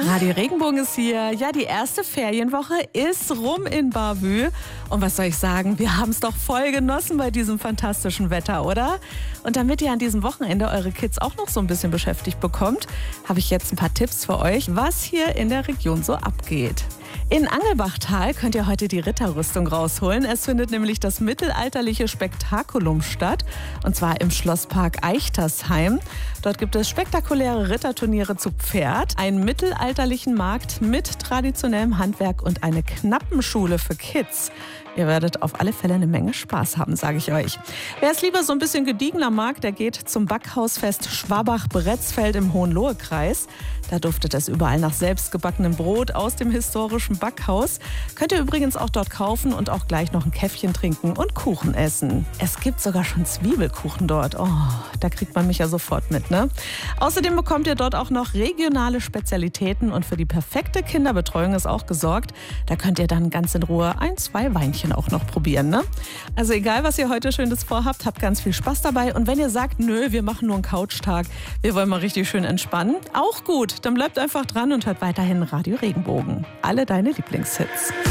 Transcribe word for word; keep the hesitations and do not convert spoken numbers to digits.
Radio Regenbogen ist hier. Ja, die erste Ferienwoche ist rum in Bavü. Und was soll ich sagen, wir haben es doch voll genossen bei diesem fantastischen Wetter, oder? Und damit ihr an diesem Wochenende eure Kids auch noch so ein bisschen beschäftigt bekommt, habe ich jetzt ein paar Tipps für euch, was hier in der Region so abgeht. In Angelbachtal könnt ihr heute die Ritterrüstung rausholen. Es findet nämlich das mittelalterliche Spektakulum statt, und zwar im Schlosspark Eichtersham. Dort gibt es spektakuläre Ritterturniere zu Pferd, einen mittelalterlichen Markt mit traditionellem Handwerk und eine Knappenschule für Kids. Ihr werdet auf alle Fälle eine Menge Spaß haben, sage ich euch. Wer es lieber so ein bisschen gediegener mag, der geht zum Backhausfest Schwabach-Bretzfeld im Hohenlohe-Kreis. Da duftet es überall nach selbstgebackenem Brot aus dem historischen Backhaus. Könnt ihr übrigens auch dort kaufen und auch gleich noch ein Käffchen trinken und Kuchen essen. Es gibt sogar schon Zwiebelkuchen dort. Oh, da kriegt man mich ja sofort mit, ne? Außerdem bekommt ihr dort auch noch regionale Spezialitäten und für die perfekte Kinderbetreuung ist auch gesorgt. Da könnt ihr dann ganz in Ruhe ein, zwei Weinchen auch noch probieren, ne? Also egal, was ihr heute Schönes vorhabt, habt ganz viel Spaß dabei. Und wenn ihr sagt, nö, wir machen nur einen Couchtag, wir wollen mal richtig schön entspannen, auch gut. Dann bleibt einfach dran und hört weiterhin Radio Regenbogen. Alle deine Lieblingshits.